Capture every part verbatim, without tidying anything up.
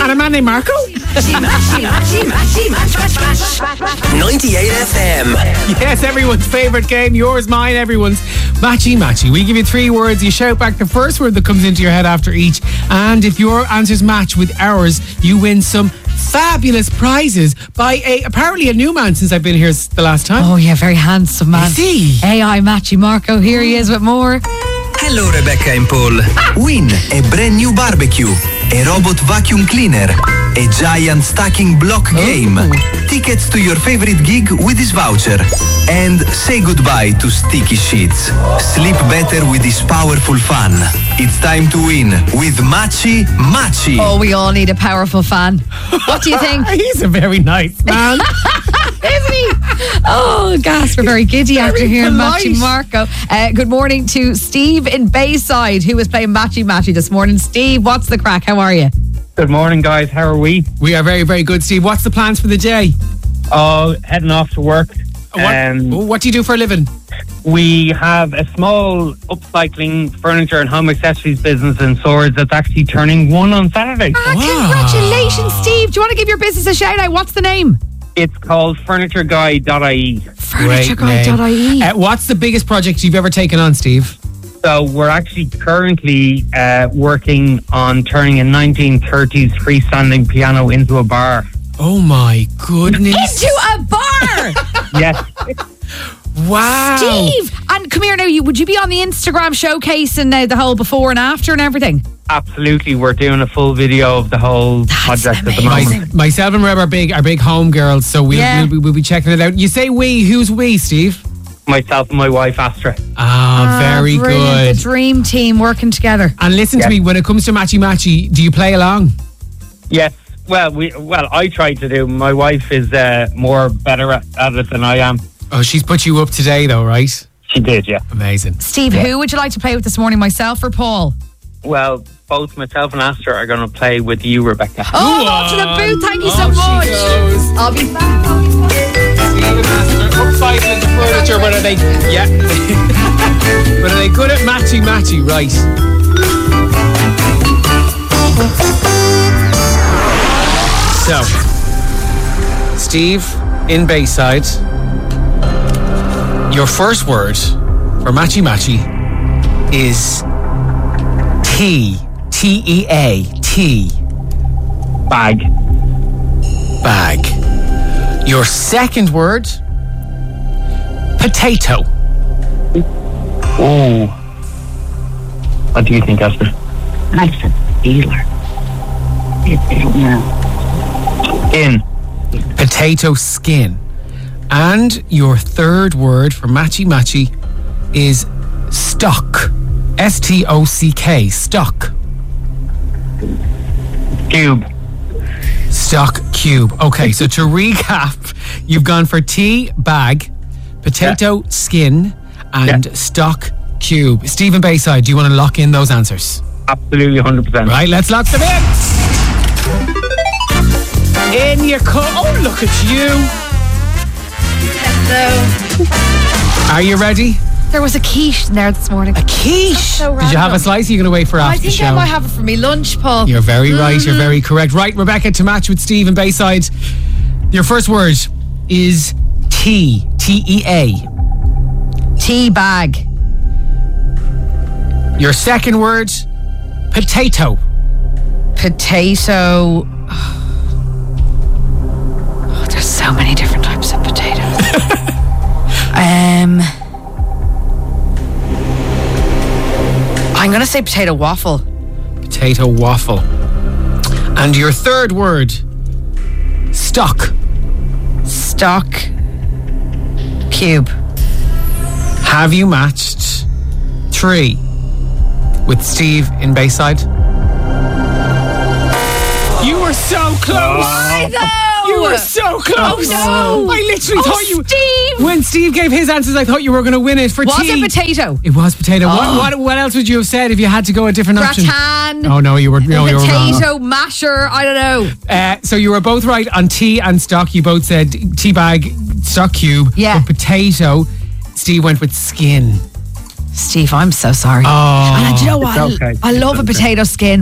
And a man named Marco? ninety-eight F M. Yes, everyone's favourite game. Yours, mine, everyone's. Matchy Matchy. We give you three words. You shout back the first word that comes into your head after each. And if your answers match with ours, you win some fabulous prizes by a apparently a new man since I've been here the last time. Oh yeah, very handsome man. Is he? A I Matchy Marco, here he is with more. Hello Rebecca and Paul. Win a brand new barbecue, a robot vacuum cleaner, a giant stacking block game, tickets to your favorite gig with this voucher, and say goodbye to sticky sheets. Sleep better with this powerful fan. It's time to win with Matchy Matchy. Oh, we all need a powerful fan. What do you think? He's a very nice man. Isn't he? Oh, gas, we're very giddy Very after hearing polite. Matchy Marco. Uh, good morning to Steve in Bayside, who was playing Matchy Matchy this morning. Steve, what's the crack? How are you? Good morning, guys. How are we? We are very, very good, Steve. What's the plans for the day? Oh, heading off to work. What, Um, what do you do for a living? we have a small upcycling furniture and home accessories business in Swords that's actually turning one on Saturday. Ah, congratulations, Steve. Do you want to give your business a shout out? What's the name? It's called furniture guy dot I E. furniture guy dot I E. Uh, what's the biggest project you've ever taken on, Steve? So we're actually currently uh, working on turning a nineteen thirties freestanding piano into a bar. Oh my goodness. Into a bar! Yes. Wow. Steve! And come here now, you, would you be on the Instagram showcasing uh, the whole before and after and everything? Absolutely. We're doing a full video of the whole project at the amazing. moment. Myself and Reb are big, are big home girls, so we'll, Yeah. we'll, we'll be checking it out. You say we, who's we, Steve? Myself and my wife, Astra. Ah, very brilliant. good. The dream team working together. And listen to Yeah. me, when it comes to Matchy Matchy, do you play along? Yes. Well, we well, I try to do. My wife is uh, more better at, at it than I am. Oh, she's put you up today though, right? She did, yeah. Amazing. Steve, who would you like to play with this morning, myself or Paul? Well, both myself and Astra are going to play with you, Rebecca. Oh, I'm off to the booth. Thank you so Off she much. goes. I'll be back. Upcycling the furniture, whether they, yeah, whether they good at Matchy Matchy, right? So, Steve in Bayside, your first word for Matchy Matchy is T. T E A. T. Bag. Bag. Your second word, potato. Oh. What do you think, Astra? Nice and dealer. In. Potato skin. And your third word for Matchy Matchy is stock. S T O C K. Stock. Cube. Stock cube. Okay, so to recap, you've gone for tea bag, potato Yeah. skin, and Yeah. stock cube. Stephen Bayside, do you want to lock in those answers? Absolutely, one hundred percent. Right, let's lock them in. In your cup. Oh, look at you. Hello. Are you ready? There was a quiche in there this morning. A quiche. so Did you have a random. slice? Or are you going to wait for I after the think show? I might have it for me lunch, Paul. You're very right. You're very correct. Right, Rebecca, to match with Steve and Bayside, your first word is tea. T E A. Tea bag. Your second word, potato. Potato. Oh, there's so many different types of potatoes. um, I'm going to say potato waffle. Potato waffle. And your third word, stock. Stock cube. Have you matched three with Steve in Bayside? You were so close. Why though? You were so close. Oh, no. I literally Oh, thought you. Steve. When Steve gave his answers, I thought you were going to win it for Was tea. it potato? It was potato. Oh. What, what what else would you have said if you had to go a different option? Gratin. Oh no, you were no, you were wrong. Potato masher. I don't know. Uh, so you were both right on tea and stock. You both said tea bag, stock cube. Yeah. But potato. Steve went with skin. Steve, I'm so sorry. Oh. And do you know what? It's okay. I, I love It's a okay. potato skin.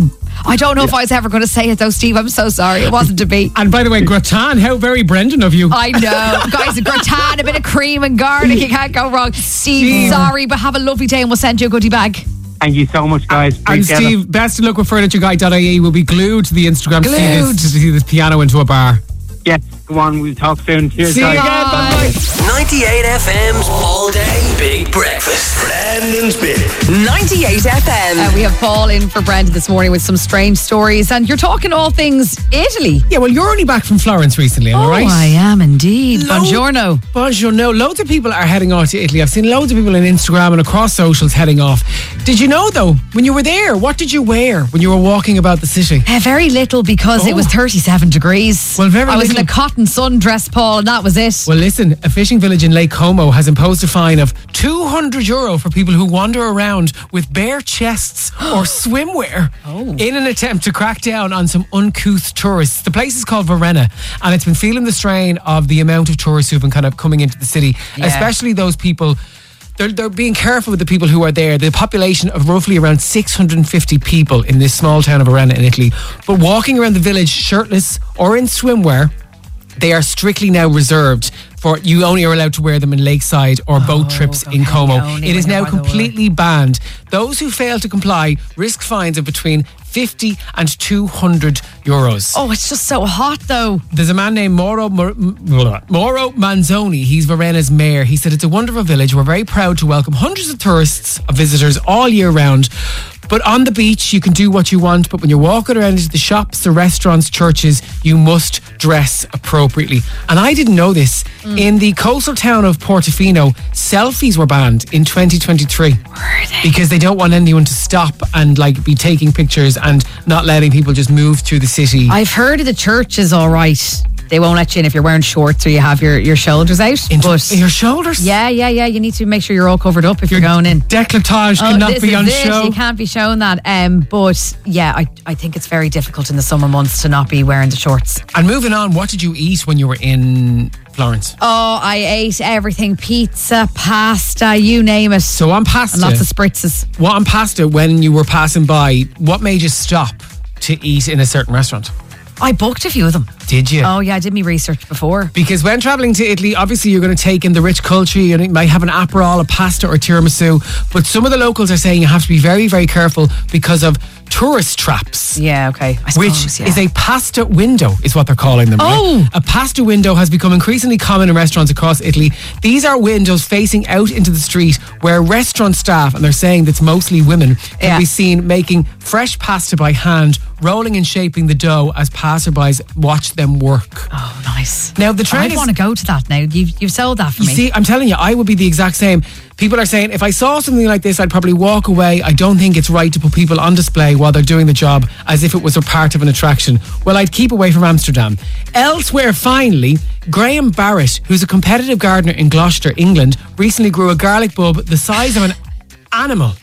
I don't know if I was ever going to say it though, Steve. I'm so sorry. It wasn't to be. And by the way, gratin, how very Brendan of you. I know. Guys, a gratin, a bit of cream and garlic. You can't go wrong. Steve, Steve. sorry, but have a lovely day and we'll send you a goodie bag. Thank you so much, guys. And Appreciate Steve, it. best of luck with furniture guide dot I E. We'll be glued to the Instagram to see, Glued. this, to see this piano into a bar. Yes, go on. We'll talk soon. Cheers, See you guys. again. Bye-bye. ninety-eight F M's All Day Big Breakfast. Brendan's Big. ninety-eight F M. Uh, we have Paul in for Brendan this morning with some strange stories, and you're talking all things Italy. Yeah, well, you're only back from Florence recently, am I Oh, right? I am indeed. Lo- Buongiorno. Buongiorno. Loads of people are heading off to Italy. I've seen loads of people on Instagram and across socials heading off. Did you know, though, when you were there, what did you wear when you were walking about the city? Uh, very little because it Oh. was thirty-seven degrees. Well, very I was in little. a cotton sundress, Paul, and that was it. Well, listen, a fishing village in Lake Como has imposed a fine of two hundred euro for people who wander around with bare chests or swimwear in an attempt to crack down on some uncouth tourists. The place is called Varenna, and it's been feeling the strain of the amount of tourists who've been kind of coming into the city, Yeah. especially those people. They're, they're being careful with the people who are there. The population of roughly around six hundred fifty people in this small town of Varenna in Italy. But walking around the village shirtless or in swimwear, they are strictly now reserved for, you only are allowed to wear them in lakeside or boat trips in okay, Como. only It is when you're now by the water. completely banned. Those who fail to comply risk fines of between fifty and two hundred euros. Oh, it's just so hot, though. There's a man named Mauro, Mor- Mauro Manzoni. He's Varenna's mayor. He said, it's a wonderful village. We're very proud to welcome hundreds of tourists, of visitors all year round. But on the beach, you can do what you want. But when you're walking around into the shops, the restaurants, churches, you must dress appropriately. And I didn't know this. Mm. In the coastal town of Portofino, selfies were banned in twenty twenty-three. Because they don't want anyone to stop and like be taking pictures and not letting people just move through the city. I've heard of the church is all right. They won't let you in if you're wearing shorts or you have your, your shoulders out. Into but your shoulders? yeah, yeah, yeah. You need to make sure you're all covered up if you're going in. Décolletage Oh, cannot this be is on it. show. You can't be showing that. Um, but yeah, I, I think it's very difficult in the summer months to not be wearing the shorts. And moving on, what did you eat when you were in Florence? Oh, I ate everything. Pizza, pasta, you name it. So on pasta, And lots of spritzes. what on pasta when you were passing by, what made you stop to eat in a certain restaurant? I booked a few of them. Did you? Oh yeah, I did my research before. Because when travelling to Italy, obviously you're going to take in the rich culture. You might have an aperol, a pasta or tiramisu. But some of the locals are saying you have to be very, very careful because of tourist traps. Yeah, okay. I Which suppose, yeah. is a pasta window, is what they're calling them. right? Oh. A pasta window has become increasingly common in restaurants across Italy. These are windows facing out into the street where restaurant staff, and they're saying that's mostly women, can Yeah. be seen making fresh pasta by hand, rolling and shaping the dough as passerbys watch them work. Oh, nice. Now, the trend I is- want to go to that now. You've, you've sold that for You me. see, I'm telling you, I would be the exact same. People are saying if I saw something like this, I'd probably walk away. I don't think it's right to put people on display while they're doing the job as if it was a part of an attraction. Well, I'd keep away from Amsterdam. Elsewhere, finally, Graham Barrett, who's a competitive gardener in Gloucester, England, recently grew a garlic bulb the size of an animal.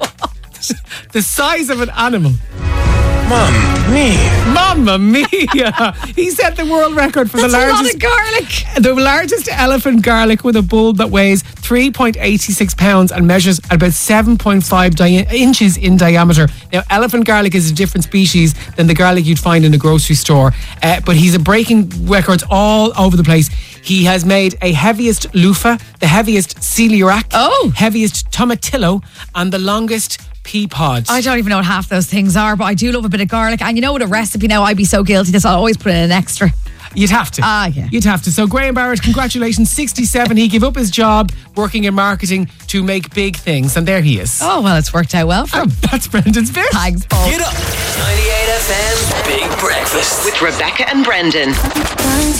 The size of an animal. Mamma mia! He set the world record for That's the a lot largest of garlic. the largest elephant garlic with a bulb that weighs three point eight six pounds and measures at about seven point five di- inches in diameter. Now, elephant garlic is a different species than the garlic you'd find in a grocery store, uh, but he's a breaking records all over the place. He has made a heaviest loofah, the heaviest celiac, Oh. heaviest tomatillo, and the longest pea pod. I don't even know what half those things are, but I do love a bit of garlic. And you know what, a recipe now, I'd be so guilty this. I'll always put in an extra. You'd have to. Ah, yeah. You'd have to. So Graham Barrett, congratulations, sixty-seven. He gave up his job working in marketing to make big things, and there he is. Oh, well, it's worked out well for him. That's Brendan's bit. Thanks, Paul. Get up. ninety-eight F M's Big Breakfast. With Rebecca and Brendan.